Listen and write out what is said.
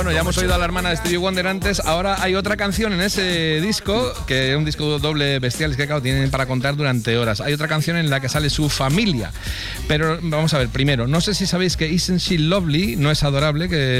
Bueno, ya hemos oído a la hermana de Stevie Wonder antes. Ahora hay otra canción en ese disco, que es un disco doble bestial, que claro, tienen para contar durante horas. Hay otra canción en la que sale su familia. Pero vamos a ver, primero, no sé si sabéis que Isn't She Lovely no es adorable, que